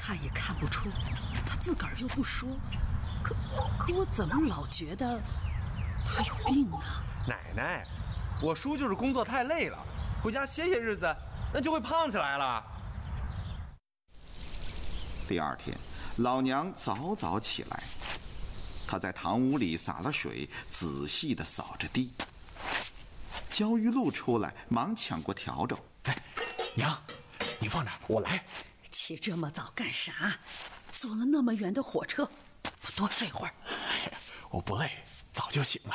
看也看不出，他自个儿又不说，可我怎么老觉得他有病呢？ 奶奶，我叔就是工作太累了，回家歇歇日子，那就会胖起来了。 第二天，老娘早早起来，她在堂屋里洒了水，仔细地扫着地。焦裕禄出来，忙抢过笤帚。 哎，娘，你放那儿，我来。 起这么早干啥？坐了那么远的火车，不多睡会儿？ 哎呀，我不累，早就醒了。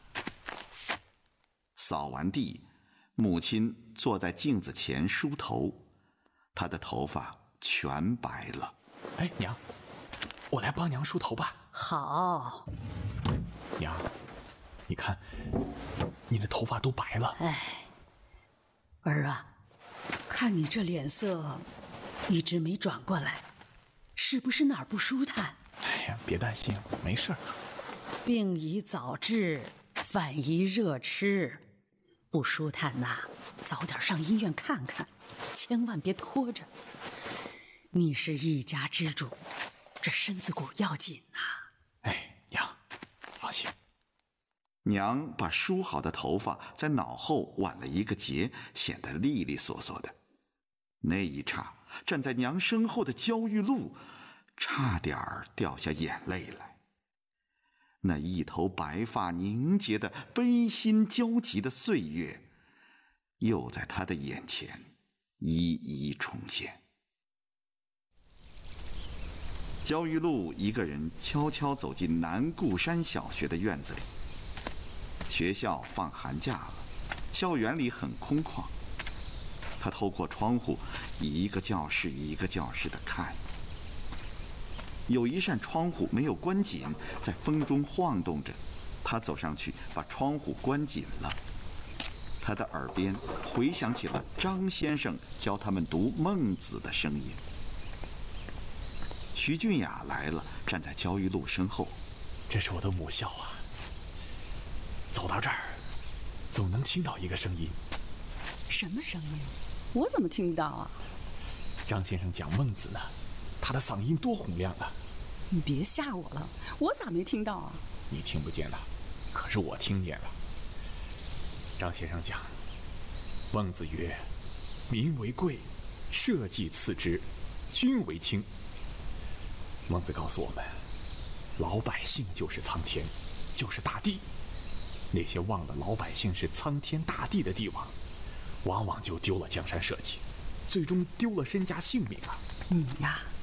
扫完地，母亲坐在镜子前梳头，她的头发全白了。 哎，娘，我来帮娘梳头吧。 好。 娘，你看，你的头发都白了。 哎，儿啊，看你这脸色一直没转过来，是不是哪儿不舒坦？ 哎呀，别担心，没事儿。 病宜早治，饭宜热吃。不舒坦呐，早点上医院看看，千万别拖着。你是一家之主，这身子骨要紧呐。 哎，娘，放心。 娘把梳好的头发在脑后挽了一个结，显得利利索索的。那一刹，站在娘身后的焦裕禄差点掉下眼泪来。那一头白发凝结的悲心交集的岁月，又在他的眼前一一重现。焦裕禄一个人悄悄走进南固山小学的院子里。学校放寒假了，校园里很空旷。他透过窗户，一个教室一个教室的看。有一扇窗户没有关紧，在风中晃动着。他走上去，把窗户关紧了。他的耳边回响起了张先生教他们读《孟子》的声音。徐俊雅来了，站在焦裕禄身后。 这是我的母校啊。走到这儿，总能听到一个声音。 什么声音？我怎么听到啊？ 张先生讲孟子呢，他的嗓音多洪亮啊！ 你别吓我了，我咋没听到啊？ 你听不见了，可是我听见了。张先生讲，孟子曰：“民为贵，社稷次之，君为轻。”孟子告诉我们，老百姓就是苍天，就是大地。那些忘了老百姓是苍天大地的帝王，往往就丢了江山社稷，最终丢了身家性命啊！ 你呀，